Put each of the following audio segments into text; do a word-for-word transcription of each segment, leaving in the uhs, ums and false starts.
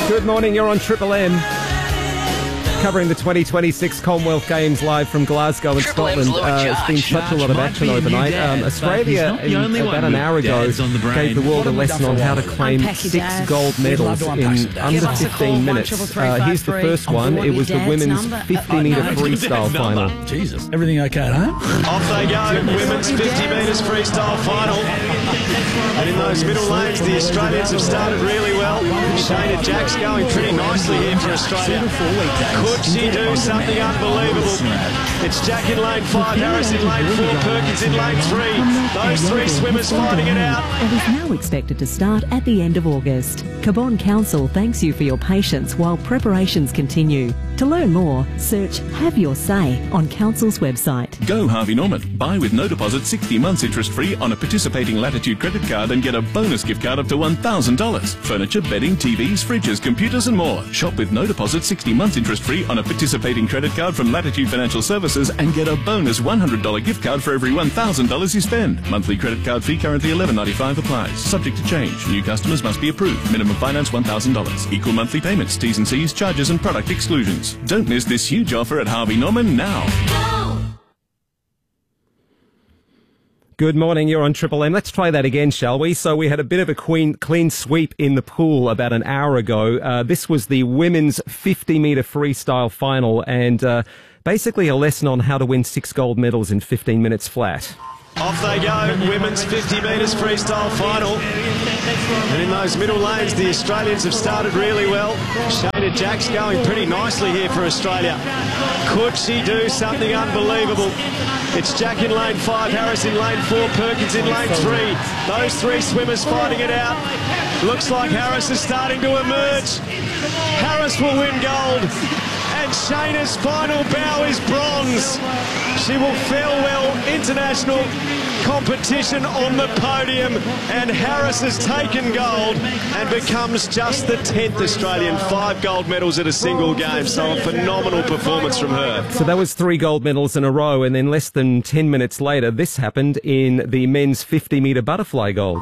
Good morning, you're on Triple M. Covering the twenty twenty-six Commonwealth Games live from Glasgow and Scotland. Uh, it's been such a lot of action overnight. Um, Australia, in, about an hour ago, gave the world a lesson on how to claim six gold medals in under fifteen minutes. Uh, here's the first one. It was the women's fifty metre freestyle final. Jesus. Everything okay at home? Off they go. Women's fifty metres freestyle final. And in those middle lanes, the Australians have started really well. Shayna Jack's going pretty nicely here for Australia. Could she do something unbelievable? It's Jack in lane five, Harris in lane four, Perkins in lane three. Those three swimmers fighting it out. And is now expected to start at the end of August. Cabon Council thanks you for your patience while preparations continue. To learn more, search Have Your Say on Council's website. Go Harvey Norman. Buy with no deposit sixty months interest free on a participating Latitude credit card and get a bonus gift card up to one thousand dollars. Furniture, bedding, T Vs, fridges, computers and more. Shop with no deposit sixty months interest free on a participating credit card from Latitude Financial Services and get a bonus one hundred dollars gift card for every one thousand dollars you spend. Monthly credit card fee currently eleven ninety-five applies. Subject to change. New customers must be approved. Minimum finance one thousand dollars. Equal monthly payments. T's and C's, charges and product exclusions. Don't miss this huge offer at Harvey Norman now. Good morning, you're on Triple M. Let's try that again, shall we? So we had a bit of a clean, clean sweep in the pool about an hour ago. Uh, this was the women's fifty metre freestyle final and uh, basically a lesson on how to win six gold medals in fifteen minutes flat. Off they go, women's fifty metres freestyle final. And in those middle lanes, the Australians have started really well. Shayna Jack's going pretty nicely here for Australia. Could she do something unbelievable? It's Jack in lane five, Harris in lane four, Perkins in lane three. Those three swimmers fighting it out. Looks like Harris is starting to emerge. Harris will win gold. And Shayna's final bow is bronze. She will farewell international competition on the podium, and Harris has taken gold and becomes just the tenth Australian, five gold medals at a single game. So a phenomenal performance from her. So that was three gold medals in a row, and then less than ten minutes later, this happened in the men's fifty metre butterfly gold.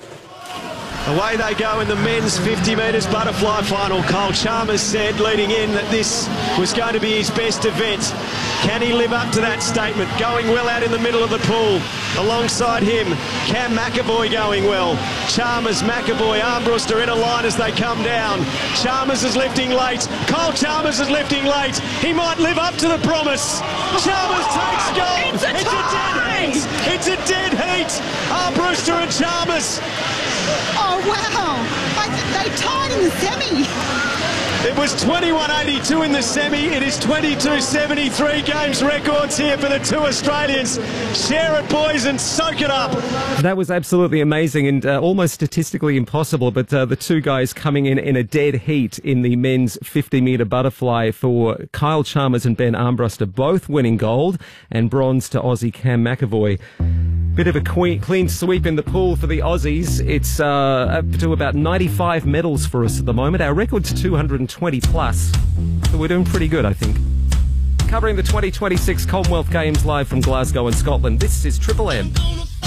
Away they go in the men's fifty metres butterfly final. Cole Chalmers said leading in that this was going to be his best event. Can he live up to that statement? Going well out in the middle of the pool. Alongside him, Cam McAvoy going well. Chalmers, McAvoy, Armbruster in a line as they come down. Chalmers is lifting late. Cole Chalmers is lifting late. He might live up to the promise. Chalmers takes gold. It's a, it's a dead heat. It's a dead heat. Armbruster and Chalmers. Oh, wow. I, they tied in the semi. It was twenty-one eighty-two in the semi. It is twenty-two seventy-three games records here for the two Australians. Share it, boys, and soak it up. That was absolutely amazing and uh, almost statistically impossible, but uh, the two guys coming in in a dead heat in the men's fifty metre butterfly for Kyle Chalmers and Ben Armbruster, both winning gold, and bronze to Aussie Cam McAvoy. Bit of a clean, clean sweep in the pool for the Aussies. It's uh, up to about ninety-five medals for us at the moment. Our record's two hundred twenty plus. So we're doing pretty good, I think. Covering the twenty twenty-six Commonwealth Games live from Glasgow and Scotland, this is Triple M.